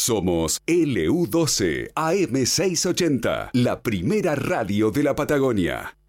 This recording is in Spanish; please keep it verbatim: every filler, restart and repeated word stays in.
Somos L U doce A M seiscientos ochenta, la primera radio de la Patagonia.